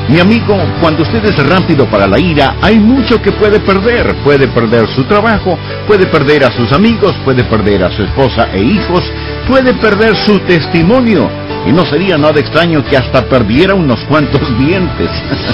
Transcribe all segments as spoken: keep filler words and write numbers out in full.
Mi amigo, cuando usted es rápido para la ira, hay mucho que puede perder. Puede perder su trabajo, puede perder a sus amigos, puede perder a su esposa e hijos, puede perder su testimonio. Y no sería nada extraño que hasta perdiera unos cuantos dientes.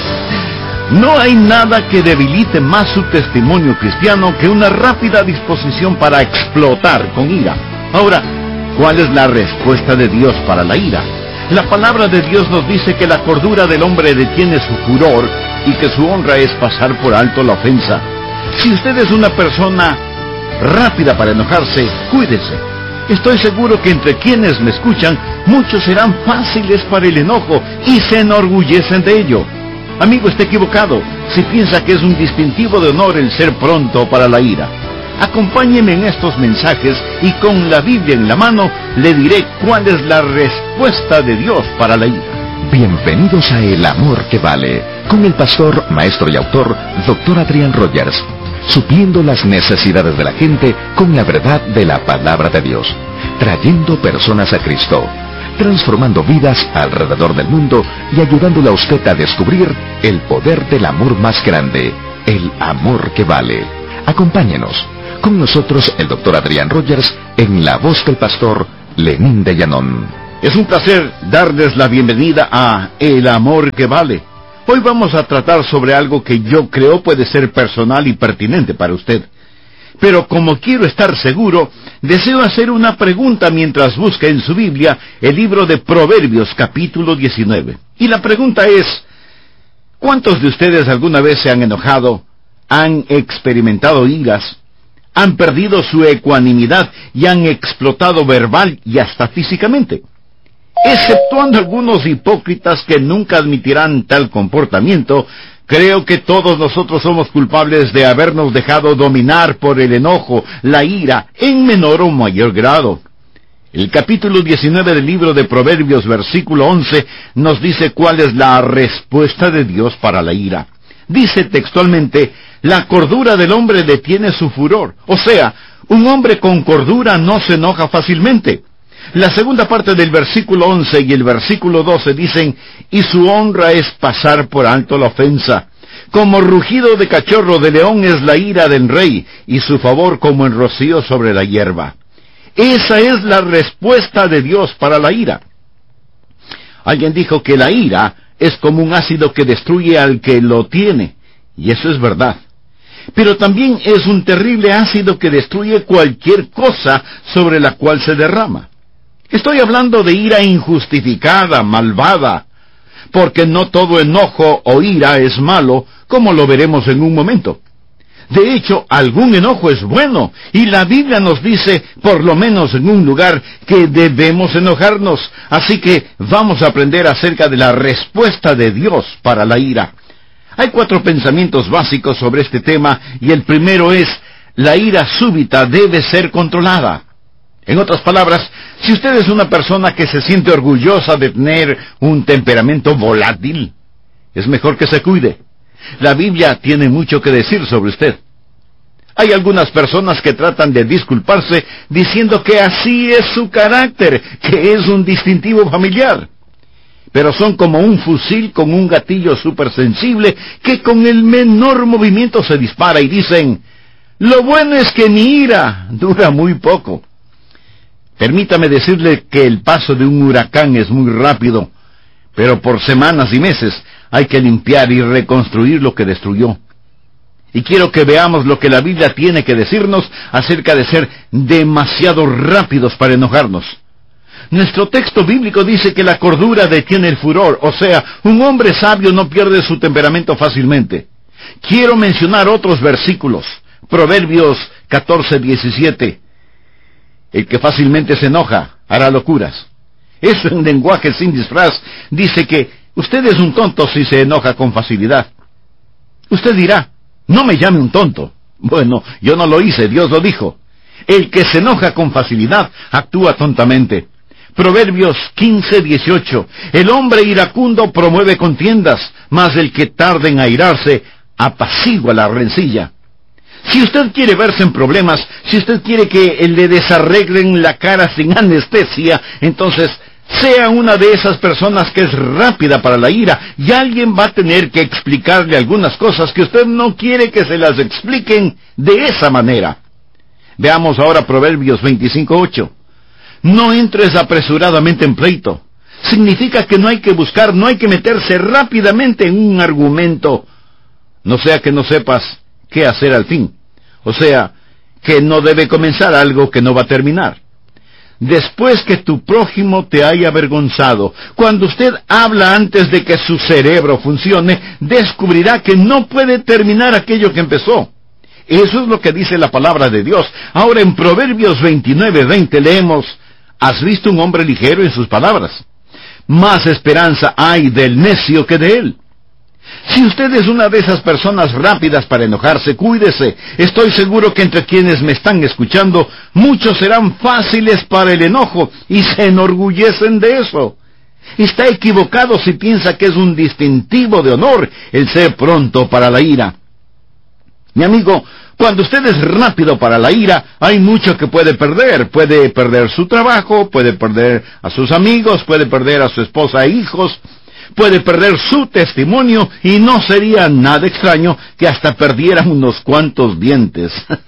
No hay nada que debilite más su testimonio cristiano que una rápida disposición para explotar con ira. Ahora, ¿cuál es la respuesta de Dios para la ira? La palabra de Dios nos dice que la cordura del hombre detiene su furor y que su honra es pasar por alto la ofensa. Si usted es una persona rápida para enojarse, cuídese. Estoy seguro que entre quienes me escuchan, muchos serán fáciles para el enojo y se enorgullecen de ello. Amigo, está equivocado si piensa que es un distintivo de honor el ser pronto para la ira. Acompáñeme en estos mensajes y con la Biblia en la mano le diré cuál es la respuesta de Dios para la ira. Bienvenidos a El Amor que Vale, con el pastor, maestro y autor, doctor Adrián Rogers, supliendo las necesidades de la gente con la verdad de la palabra de Dios, trayendo personas a Cristo, transformando vidas alrededor del mundo y ayudándole a usted a descubrir el poder del amor más grande, el amor que vale. Acompáñenos. Con nosotros el doctor Adrián Rogers en la voz del pastor Lenín de Llanón. Es un placer darles la bienvenida a El Amor que Vale. Hoy vamos a tratar sobre algo que yo creo puede ser personal y pertinente para usted. Pero como quiero estar seguro, deseo hacer una pregunta mientras busca en su Biblia el libro de Proverbios capítulo diecinueve. Y la pregunta es, ¿cuántos de ustedes alguna vez se han enojado, han experimentado iras, han perdido su ecuanimidad y han explotado verbal y hasta físicamente? Exceptuando algunos hipócritas que nunca admitirán tal comportamiento, creo que todos nosotros somos culpables de habernos dejado dominar por el enojo, la ira, en menor o mayor grado. El capítulo diecinueve del libro de Proverbios, versículo once, nos dice cuál es la respuesta de Dios para la ira. Dice textualmente, la cordura del hombre detiene su furor. O sea, un hombre con cordura no se enoja fácilmente. La segunda parte del versículo once y el versículo doce dicen, y su honra es pasar por alto la ofensa. Como rugido de cachorro de león es la ira del rey, y su favor como el rocío sobre la hierba. Esa es la respuesta de Dios para la ira. Alguien dijo que la ira es como un ácido que destruye al que lo tiene, y eso es verdad. Pero también es un terrible ácido que destruye cualquier cosa sobre la cual se derrama. Estoy hablando de ira injustificada, malvada, porque no todo enojo o ira es malo, como lo veremos en un momento. De hecho, algún enojo es bueno, y la Biblia nos dice, por lo menos en un lugar, que debemos enojarnos. Así que vamos a aprender acerca de la respuesta de Dios para la ira. Hay cuatro pensamientos básicos sobre este tema, y el primero es, la ira súbita debe ser controlada. En otras palabras, si usted es una persona que se siente orgullosa de tener un temperamento volátil, es mejor que se cuide. La Biblia tiene mucho que decir sobre usted. Hay algunas personas que tratan de disculparse diciendo que así es su carácter, que es un distintivo familiar. Pero son como un fusil con un gatillo supersensible que con el menor movimiento se dispara y dicen, lo bueno es que mi ira dura muy poco. Permítame decirle que el paso de un huracán es muy rápido, pero por semanas y meses hay que limpiar y reconstruir lo que destruyó. Y quiero que veamos lo que la Biblia tiene que decirnos acerca de ser demasiado rápidos para enojarnos. Nuestro texto bíblico dice que la cordura detiene el furor, o sea, un hombre sabio no pierde su temperamento fácilmente. Quiero mencionar otros versículos. Proverbios catorce diecisiete. El que fácilmente se enoja hará locuras. Eso en lenguaje sin disfraz dice que usted es un tonto si se enoja con facilidad. Usted dirá, no me llame un tonto. Bueno, yo no lo hice, Dios lo dijo. El que se enoja con facilidad actúa tontamente. Proverbios quince dieciocho. El hombre iracundo promueve contiendas, mas el que tarda en airarse apacigua la rencilla. Si usted quiere verse en problemas, si usted quiere que le desarreglen la cara sin anestesia, entonces sea una de esas personas que es rápida para la ira, y alguien va a tener que explicarle algunas cosas que usted no quiere que se las expliquen de esa manera. Veamos ahora Proverbios veinticinco ocho. No entres apresuradamente en pleito. Significa que no hay que buscar, no hay que meterse rápidamente en un argumento, no sea que no sepas qué hacer al fin. O sea, que no debe comenzar algo que no va a terminar. Después que tu prójimo te haya avergonzado, cuando usted habla antes de que su cerebro funcione, descubrirá que no puede terminar aquello que empezó. Eso es lo que dice la palabra de Dios. Ahora en Proverbios veintinueve veinte leemos, ¿has visto un hombre ligero en sus palabras? Más esperanza hay del necio que de él. Si usted es una de esas personas rápidas para enojarse, cuídese. Estoy seguro que entre quienes me están escuchando, muchos serán fáciles para el enojo y se enorgullecen de eso. Está equivocado si piensa que es un distintivo de honor el ser pronto para la ira. Mi amigo, cuando usted es rápido para la ira, hay mucho que puede perder. Puede perder su trabajo, puede perder a sus amigos, puede perder a su esposa e hijos, puede perder su testimonio, y no sería nada extraño que hasta perdiera unos cuantos dientes.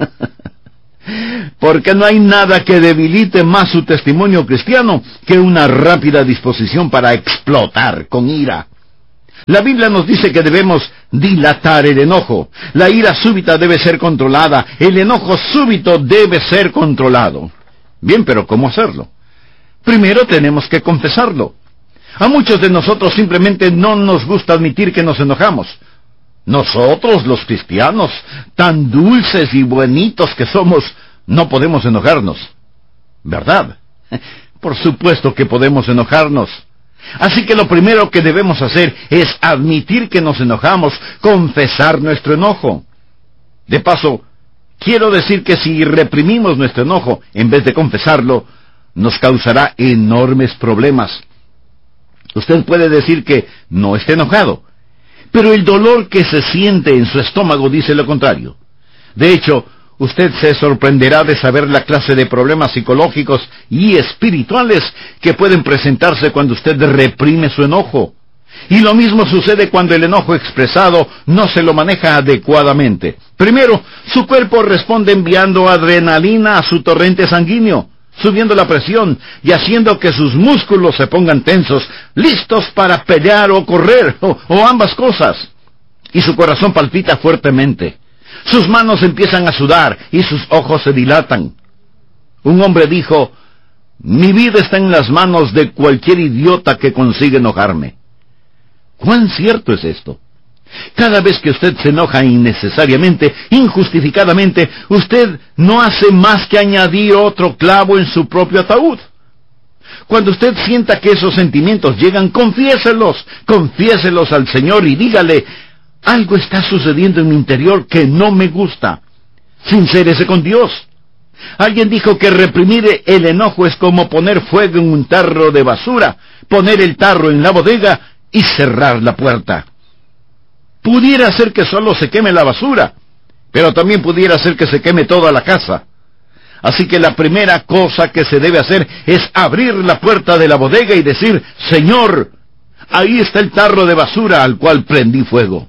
Porque no hay nada que debilite más su testimonio cristiano que una rápida disposición para explotar con ira. La Biblia nos dice que debemos dilatar el enojo. La ira súbita debe ser controlada. El enojo súbito debe ser controlado. Bien, pero ¿cómo hacerlo? Primero tenemos que confesarlo. A muchos de nosotros simplemente no nos gusta admitir que nos enojamos. Nosotros, los cristianos, tan dulces y buenitos que somos, no podemos enojarnos. ¿Verdad? Por supuesto que podemos enojarnos. Así que lo primero que debemos hacer es admitir que nos enojamos, confesar nuestro enojo. De paso, quiero decir que si reprimimos nuestro enojo en vez de confesarlo, nos causará enormes problemas. Usted puede decir que no está enojado, pero el dolor que se siente en su estómago dice lo contrario. De hecho, usted se sorprenderá de saber la clase de problemas psicológicos y espirituales que pueden presentarse cuando usted reprime su enojo. Y lo mismo sucede cuando el enojo expresado no se lo maneja adecuadamente. Primero, su cuerpo responde enviando adrenalina a su torrente sanguíneo, subiendo la presión y haciendo que sus músculos se pongan tensos, listos para pelear o correr, o, o ambas cosas. Y su corazón palpita fuertemente. Sus manos empiezan a sudar y sus ojos se dilatan. Un hombre dijo, mi vida está en las manos de cualquier idiota que consiga enojarme. ¿Cuán cierto es esto? Cada vez que usted se enoja innecesariamente, injustificadamente, usted no hace más que añadir otro clavo en su propio ataúd. Cuando usted sienta que esos sentimientos llegan, confiéselos, confiéselos al Señor y dígale, algo está sucediendo en mi interior que no me gusta. Sincérese con Dios. Alguien dijo que reprimir el enojo es como poner fuego en un tarro de basura, poner el tarro en la bodega y cerrar la puerta. Pudiera ser que solo se queme la basura, pero también pudiera ser que se queme toda la casa. Así que la primera cosa que se debe hacer es abrir la puerta de la bodega y decir, Señor, ahí está el tarro de basura al cual prendí fuego.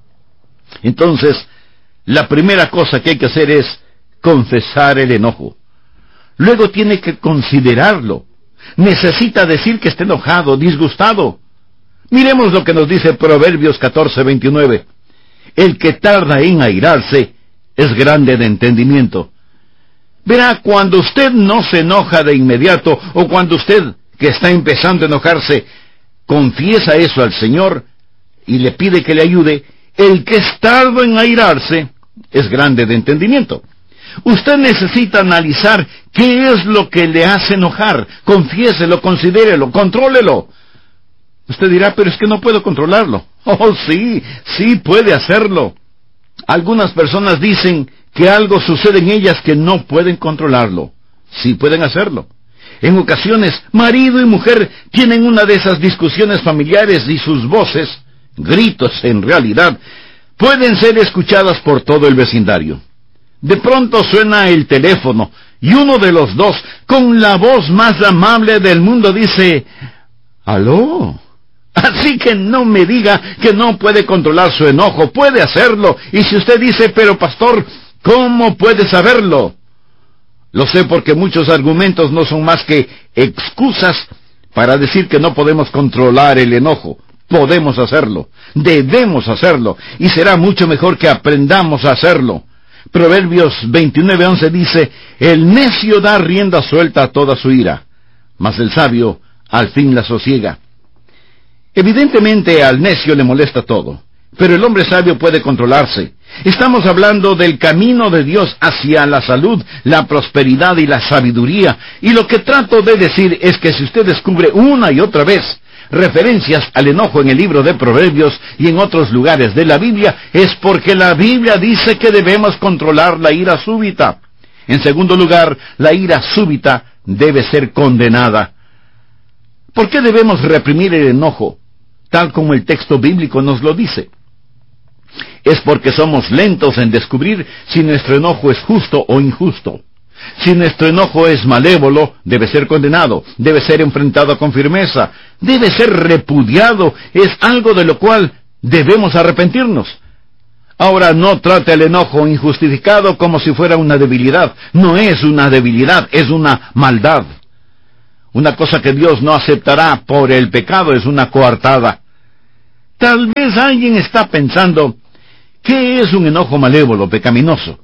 Entonces, la primera cosa que hay que hacer es confesar el enojo. Luego tiene que considerarlo. Necesita decir que está enojado, disgustado. Miremos lo que nos dice Proverbios catorce veintinueve. El que tarda en airarse es grande de entendimiento. Verá, cuando usted no se enoja de inmediato, o cuando usted, que está empezando a enojarse, confiesa eso al Señor y le pide que le ayude, el que es tardo en airarse es grande de entendimiento. Usted necesita analizar qué es lo que le hace enojar. Confiéselo, considérelo, contrólelo. Usted dirá, pero es que no puedo controlarlo. Oh, sí, sí puede hacerlo. Algunas personas dicen que algo sucede en ellas que no pueden controlarlo. Sí pueden hacerlo. En ocasiones, marido y mujer tienen una de esas discusiones familiares y sus voces, gritos en realidad, pueden ser escuchadas por todo el vecindario. De pronto suena el teléfono y uno de los dos, con la voz más amable del mundo, dice: «¿Aló?». Así que no me diga que no puede controlar su enojo, puede hacerlo. Y si usted dice: «Pero pastor, ¿cómo puede saberlo?». Lo sé porque muchos argumentos no son más que excusas para decir que no podemos controlar el enojo. Podemos hacerlo, debemos hacerlo, y será mucho mejor que aprendamos a hacerlo. Proverbios veintinueve once dice: «El necio da rienda suelta a toda su ira, mas el sabio al fin la sosiega». Evidentemente al necio le molesta todo, pero el hombre sabio puede controlarse. Estamos hablando del camino de Dios hacia la salud, la prosperidad y la sabiduría, y lo que trato de decir es que si usted descubre una y otra vez referencias al enojo en el libro de Proverbios y en otros lugares de la Biblia, es porque la Biblia dice que debemos controlar la ira súbita. En segundo lugar, la ira súbita debe ser condenada. ¿Por qué debemos reprimir el enojo, tal como el texto bíblico nos lo dice? Es porque somos lentos en descubrir si nuestro enojo es justo o injusto. Si nuestro enojo es malévolo, debe ser condenado, debe ser enfrentado con firmeza, debe ser repudiado, es algo de lo cual debemos arrepentirnos. Ahora, no trate el enojo injustificado como si fuera una debilidad. No es una debilidad, es una maldad. Una cosa que Dios no aceptará por el pecado es una coartada. Tal vez alguien está pensando: ¿qué es un enojo malévolo, pecaminoso?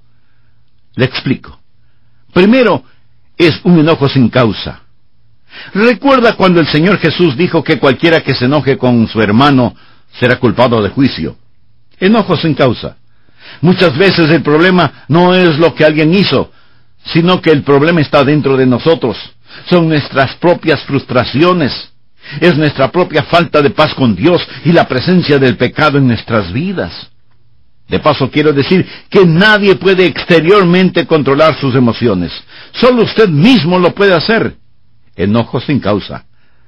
Le explico. Primero, es un enojo sin causa. ¿Recuerda cuando el Señor Jesús dijo que cualquiera que se enoje con su hermano será culpado de juicio? Enojo sin causa. Muchas veces el problema no es lo que alguien hizo, sino que el problema está dentro de nosotros. Son nuestras propias frustraciones. Es nuestra propia falta de paz con Dios y la presencia del pecado en nuestras vidas. De paso, quiero decir que nadie puede exteriormente controlar sus emociones. Solo usted mismo lo puede hacer. Enojo sin causa.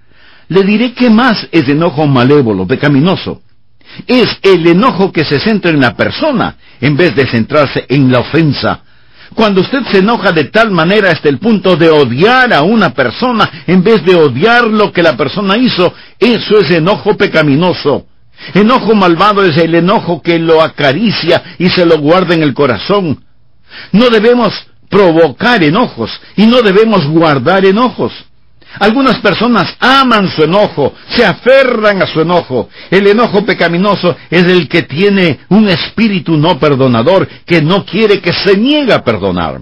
Le diré qué más es enojo malévolo, pecaminoso. Es el enojo que se centra en la persona, en vez de centrarse en la ofensa. Cuando usted se enoja de tal manera hasta el punto de odiar a una persona, en vez de odiar lo que la persona hizo, eso es enojo pecaminoso. Enojo malvado es el enojo que lo acaricia y se lo guarda en el corazón. No debemos provocar enojos y no debemos guardar enojos. Algunas personas aman su enojo, se aferran a su enojo. El enojo pecaminoso es el que tiene un espíritu no perdonador, que no quiere, que se niega a perdonar.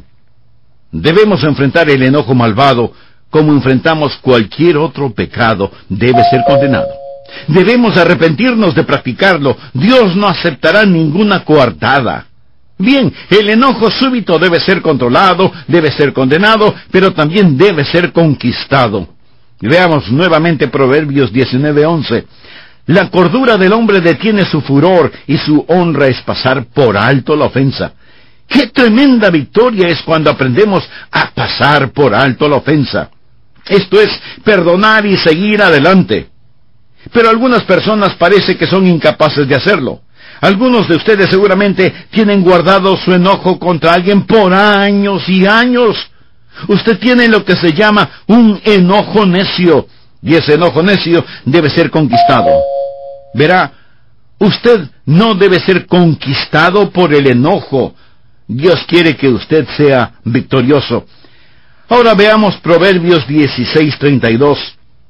Debemos enfrentar el enojo malvado como enfrentamos cualquier otro pecado. Debe ser condenado. Debemos arrepentirnos de practicarlo. Dios no aceptará ninguna coartada. Bien, el enojo súbito debe ser controlado, debe ser condenado, pero también debe ser conquistado. Veamos nuevamente Proverbios diecinueve once. La cordura del hombre detiene su furor, y su honra es pasar por alto la ofensa. ¡Qué tremenda victoria es cuando aprendemos a pasar por alto la ofensa! Esto es perdonar y seguir adelante. Pero algunas personas parece que son incapaces de hacerlo. Algunos de ustedes seguramente tienen guardado su enojo contra alguien por años y años. Usted tiene lo que se llama un enojo necio, y ese enojo necio debe ser conquistado. Verá, usted no debe ser conquistado por el enojo. Dios quiere que usted sea victorioso. Ahora veamos Proverbios dieciséis treinta y dos.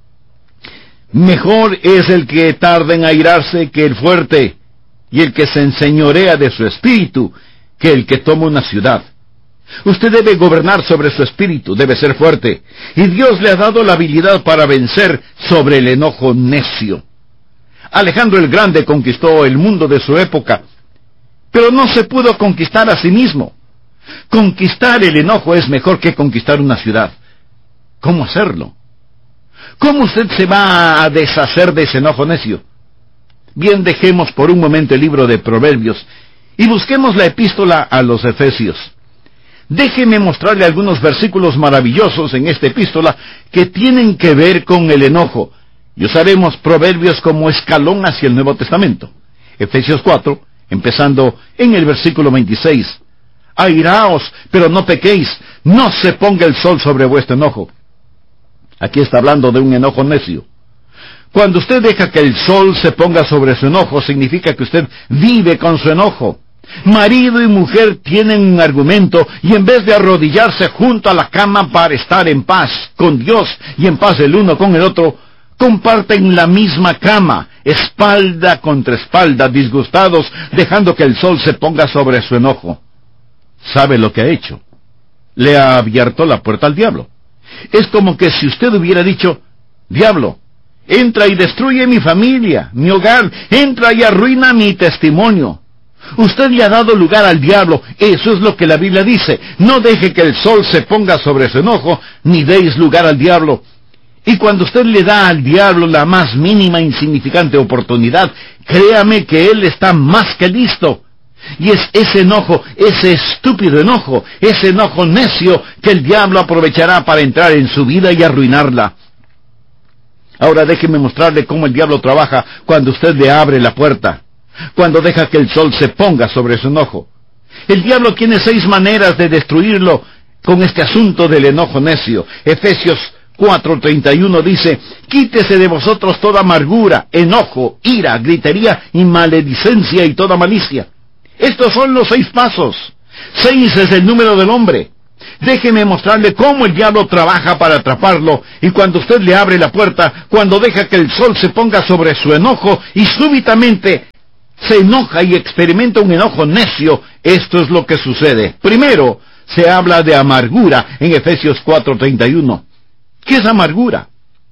Mejor es el que tarda en airarse que el fuerte, y el que se enseñorea de su espíritu que el que toma una ciudad. Usted debe gobernar sobre su espíritu, debe ser fuerte, y Dios le ha dado la habilidad para vencer sobre el enojo necio. Alejandro el Grande conquistó el mundo de su época, pero no se pudo conquistar a sí mismo. Conquistar el enojo es mejor que conquistar una ciudad. ¿Cómo hacerlo? ¿Cómo usted se va a deshacer de ese enojo necio? Bien, dejemos por un momento el libro de Proverbios y busquemos la epístola a los Efesios. Déjeme mostrarle algunos versículos maravillosos en esta epístola que tienen que ver con el enojo, y usaremos Proverbios como escalón hacia el Nuevo Testamento. Efesios cuatro, empezando en el versículo veintiséis. Airaos, pero no pequéis. No se ponga el sol sobre vuestro enojo. Aquí está hablando de un enojo necio. Cuando usted deja que el sol se ponga sobre su enojo, significa que usted vive con su enojo. Marido y mujer tienen un argumento y en vez de arrodillarse junto a la cama para estar en paz con Dios y en paz el uno con el otro, comparten la misma cama, espalda contra espalda, disgustados, dejando que el sol se ponga sobre su enojo. ¿Sabe lo que ha hecho? Le ha abierto la puerta al diablo. Es como que si usted hubiera dicho: diablo, entra y destruye mi familia, mi hogar, entra y arruina mi testimonio. Usted le ha dado lugar al diablo. Eso es lo que la Biblia dice. No deje que el sol se ponga sobre su enojo, ni deis lugar al diablo. Y cuando usted le da al diablo la más mínima insignificante oportunidad, créame que él está más que listo. Y es ese enojo, ese estúpido enojo, ese enojo necio que el diablo aprovechará para entrar en su vida y arruinarla. Ahora déjeme mostrarle cómo el diablo trabaja cuando usted le abre la puerta, cuando deja que el sol se ponga sobre su enojo. El diablo tiene seis maneras de destruirlo con este asunto del enojo necio. Efesios cuatro treinta y uno dice: quítese de vosotros toda amargura, enojo, ira, gritería y maledicencia y toda malicia. Estos son los seis pasos. Seis es el número del hombre. Déjeme mostrarle cómo el diablo trabaja para atraparlo, y cuando usted le abre la puerta, cuando deja que el sol se ponga sobre su enojo, y súbitamente se enoja y experimenta un enojo necio, esto es lo que sucede. Primero, se habla de amargura en Efesios cuatro treinta y uno. ¿Qué es amargura?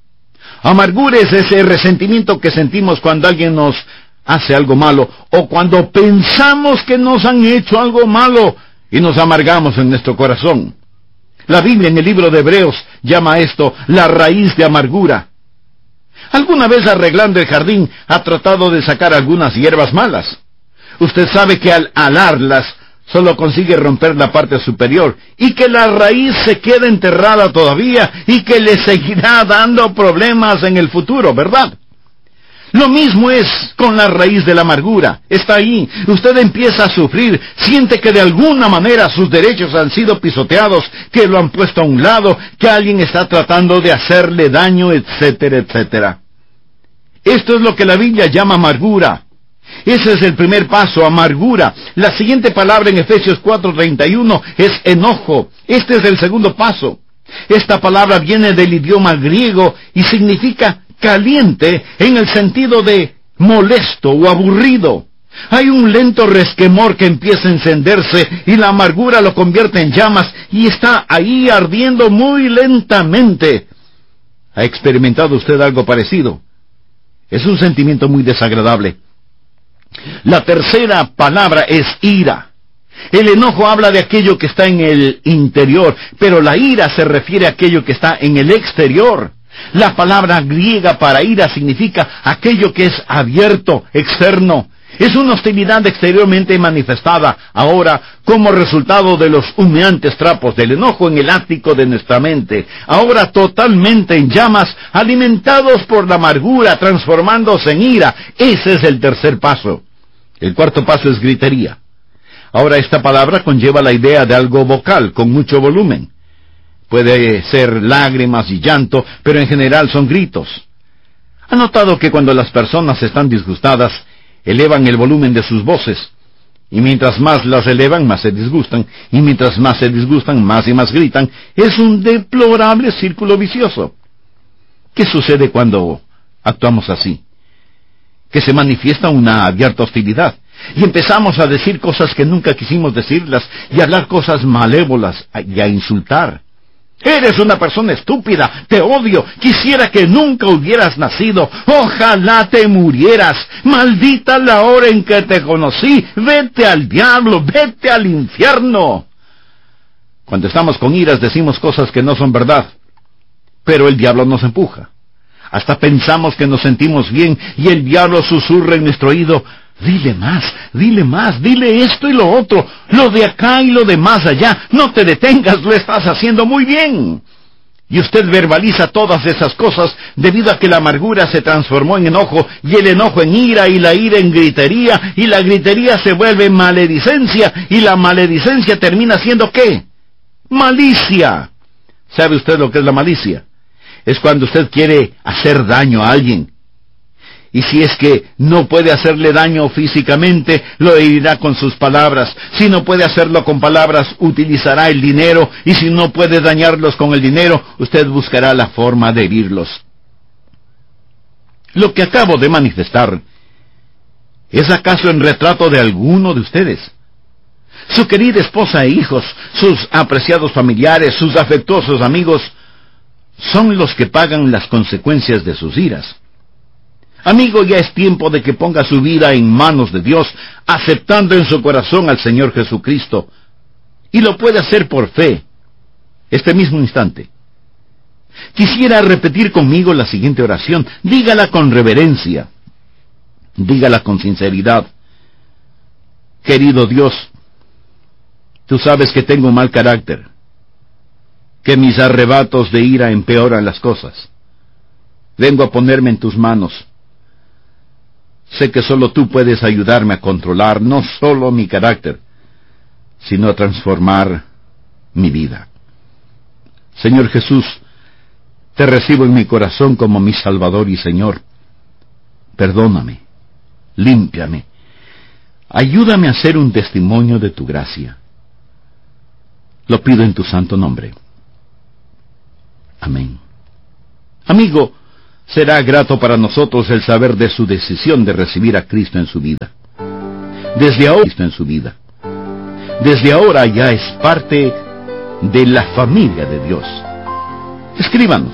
Amargura es ese resentimiento que sentimos cuando alguien nos hace algo malo, o cuando pensamos que nos han hecho algo malo, y nos amargamos en nuestro corazón. La Biblia en el libro de Hebreos llama a esto la raíz de amargura. ¿Alguna vez arreglando el jardín ha tratado de sacar algunas hierbas malas? Usted sabe que al alarlas solo consigue romper la parte superior, y que la raíz se queda enterrada todavía, y que le seguirá dando problemas en el futuro, ¿verdad? Lo mismo es con la raíz de la amargura. Está ahí. Usted empieza a sufrir, siente que de alguna manera sus derechos han sido pisoteados, que lo han puesto a un lado, que alguien está tratando de hacerle daño, etcétera, etcétera. Esto es lo que la Biblia llama amargura. Ese es el primer paso, amargura. La siguiente palabra en Efesios cuatro treinta y uno es enojo. Este es el segundo paso. Esta palabra viene del idioma griego y significa caliente en el sentido de molesto o aburrido. Hay un lento resquemor que empieza a encenderse y la amargura lo convierte en llamas y está ahí ardiendo muy lentamente. ¿Ha experimentado usted algo parecido? Es un sentimiento muy desagradable. La tercera palabra es ira. El enojo habla de aquello que está en el interior, pero la ira se refiere a aquello que está en el exterior. La palabra griega para ira significa aquello que es abierto, externo. Es una hostilidad exteriormente manifestada ahora como resultado de los humeantes trapos del enojo en el ático de nuestra mente, ahora totalmente en llamas, alimentados por la amargura, transformándose en ira. Ese es el tercer paso. El cuarto paso es gritería. Ahora esta palabra conlleva la idea de algo vocal, con mucho volumen. Puede ser lágrimas y llanto, pero en general son gritos. ¿Ha notado que cuando las personas están disgustadas, elevan el volumen de sus voces? Y mientras más las elevan, más se disgustan, y mientras más se disgustan, más y más gritan. Es un deplorable círculo vicioso. ¿Qué sucede cuando actuamos así? Que se manifiesta una abierta hostilidad, y empezamos a decir cosas que nunca quisimos decirlas, y a hablar cosas malévolas, y a insultar. Eres una persona estúpida, te odio, quisiera que nunca hubieras nacido, ojalá te murieras, maldita la hora en que te conocí, vete al diablo, vete al infierno. Cuando estamos con iras decimos cosas que no son verdad, pero el diablo nos empuja. Hasta pensamos que nos sentimos bien y el diablo susurra en nuestro oído: dile más, dile más, dile esto y lo otro, lo de acá y lo de más allá, no te detengas, lo estás haciendo muy bien. Y usted verbaliza todas esas cosas debido a que la amargura se transformó en enojo, y el enojo en ira, y la ira en gritería, y la gritería se vuelve maledicencia, y la maledicencia termina siendo ¿qué? Malicia. ¿Sabe usted lo que es la malicia? Es cuando usted quiere hacer daño a alguien. Y si es que no puede hacerle daño físicamente, lo herirá con sus palabras. Si no puede hacerlo con palabras, utilizará el dinero. Y si no puede dañarlos con el dinero, usted buscará la forma de herirlos. Lo que acabo de manifestar, ¿es acaso en retrato de alguno de ustedes? Su querida esposa e hijos, sus apreciados familiares, sus afectuosos amigos, son los que pagan las consecuencias de sus iras. Amigo, ya es tiempo de que ponga su vida en manos de Dios, aceptando en su corazón al Señor Jesucristo. Y lo puede hacer por fe, este mismo instante. Quisiera repetir conmigo la siguiente oración. Dígala con reverencia. Dígala con sinceridad. Querido Dios, tú sabes que tengo mal carácter, que mis arrebatos de ira empeoran las cosas. Vengo a ponerme en tus manos. Sé que solo tú puedes ayudarme a controlar no solo mi carácter, sino a transformar mi vida. Señor Jesús, te recibo en mi corazón como mi Salvador y Señor. Perdóname, límpiame, ayúdame a ser un testimonio de tu gracia. Lo pido en tu santo nombre. Amén. Amigo, será grato para nosotros el saber de su decisión de recibir a Cristo en su vida. Desde ahora, Cristo en su vida. Desde ahora ya es parte de la familia de Dios. Escríbanos.